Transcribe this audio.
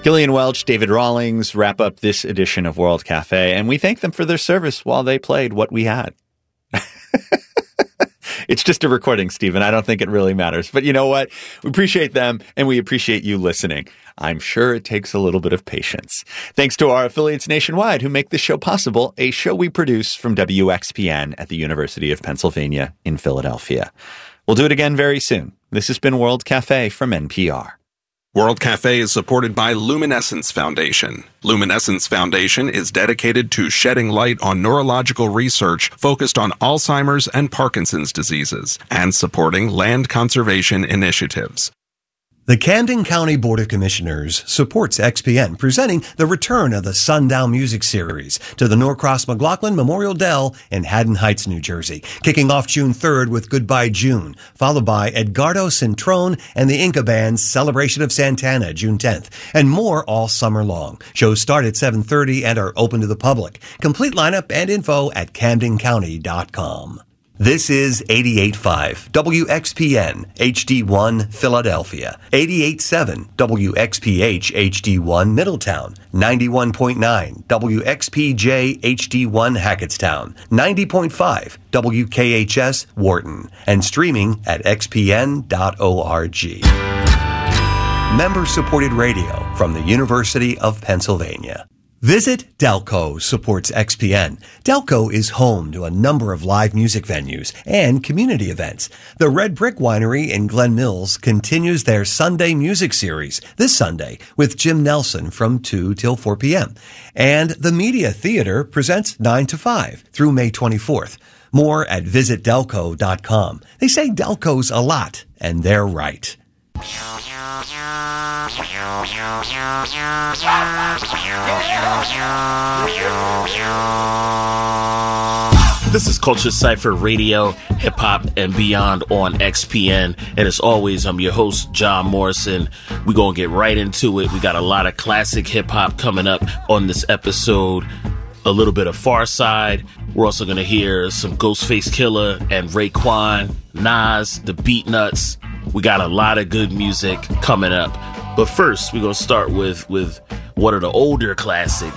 Gillian Welch, David Rawlings wrap up this edition of World Cafe, and we thank them for their service while they played what we had. It's just a recording, Stephen. I don't think it really matters. But you know what? We appreciate them, and we appreciate you listening. I'm sure it takes a little bit of patience. Thanks to our affiliates nationwide who make this show possible, a show we produce from WXPN at the University of Pennsylvania in Philadelphia. We'll do it again very soon. This has been World Cafe from NPR. World Cafe is supported by Luminescence Foundation. Luminescence Foundation is dedicated to shedding light on neurological research focused on Alzheimer's and Parkinson's diseases and supporting land conservation initiatives. The Camden County Board of Commissioners supports XPN, presenting the return of the Sundown Music Series to the Norcross McLaughlin Memorial Dell in Haddon Heights, New Jersey, kicking off June 3rd with Goodbye June, followed by Edgardo Cintrone and the Inca Band's Celebration of Santana, June 10th, and more all summer long. Shows start at 7:30 and are open to the public. Complete lineup and info at CamdenCounty.com. This is 88.5 WXPN HD1 Philadelphia, 88.7 WXPH HD1 Middletown, 91.9 WXPJ HD1 Hackettstown, 90.5 WKHS Wharton, and streaming at xpn.org. Member-supported radio from the University of Pennsylvania. Visit Delco supports XPN. Delco is home to a number of live music venues and community events. The Red Brick Winery in Glen Mills continues their Sunday music series this Sunday with Jim Nelson from 2 till 4 p.m. And the Media Theater presents 9 to 5 through May 24th. More at visitdelco.com. They say Delco's a lot, and they're right. This is Culture Cypher Radio, Hip Hop and Beyond on XPN. And as always, I'm your host, John Morrison. We're going to get right into it. We got a lot of classic hip hop coming up on this episode. A little bit of Pharcyde. We're also going to hear some Ghostface Killah and Raekwon, Nas, the Beatnuts. We got a lot of good music coming up. But first, we're going to start with one of the older classics.